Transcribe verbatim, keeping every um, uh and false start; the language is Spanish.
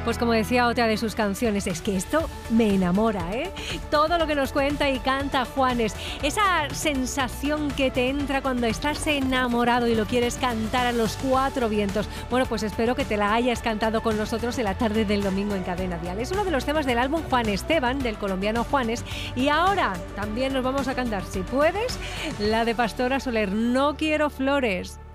Pues como decía otra de sus canciones, es que esto me enamora, ¿eh? Todo lo que nos cuenta y canta Juanes, esa sensación que te entra cuando estás enamorado y lo quieres cantar a los cuatro vientos. Bueno, pues espero que te la hayas cantado con nosotros en la tarde del domingo en Cadena Dial. Es uno de los temas del álbum Juan Esteban, del colombiano Juanes. Y ahora también nos vamos a cantar, si puedes, la de Pastora Soler, No quiero flores.